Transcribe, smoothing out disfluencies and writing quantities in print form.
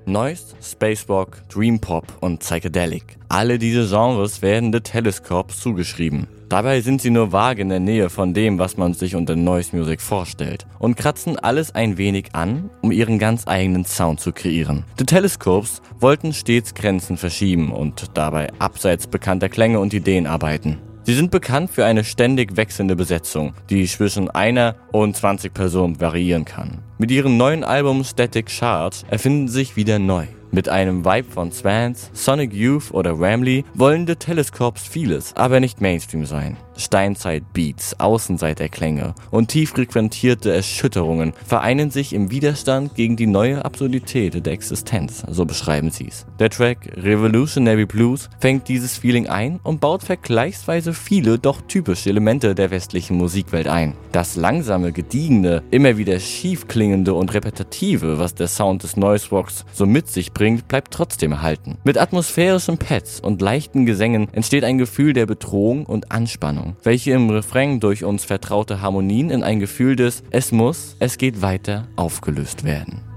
Noise, Spacerock, Dreampop und Psychedelic. Alle diese Genres werden The Telescopes zugeschrieben. Dabei sind sie nur vage in der Nähe von dem, was man sich unter Noise Music vorstellt und kratzen alles ein wenig an, um ihren ganz eigenen Sound zu kreieren. The Telescopes wollten stets Grenzen verschieben und dabei abseits bekannter Klänge und Ideen arbeiten. Sie sind bekannt für eine ständig wechselnde Besetzung, die zwischen einer und 20 Personen variieren kann. Mit ihrem neuen Album Static Charge erfinden sie sich wieder neu. Mit einem Vibe von Swans, Sonic Youth oder Whamley wollen The Telescopes vieles, aber nicht Mainstream sein. Steinzeit-Beats, Außenseiterklänge und tief frequentierte Erschütterungen vereinen sich im Widerstand gegen die neue Absurdität der Existenz, so beschreiben sie es. Der Track Revolutionary Blues fängt dieses Feeling ein und baut vergleichsweise viele, doch typische Elemente der westlichen Musikwelt ein. Das langsame, gediegene, immer wieder schief klingende und repetitive, was der Sound des Noise Rocks so mit sich bringt, bleibt trotzdem erhalten. Mit atmosphärischen Pads und leichten Gesängen entsteht ein Gefühl der Bedrohung und Anspannung, welche im Refrain durch uns vertraute Harmonien in ein Gefühl des Es geht weiter aufgelöst werden.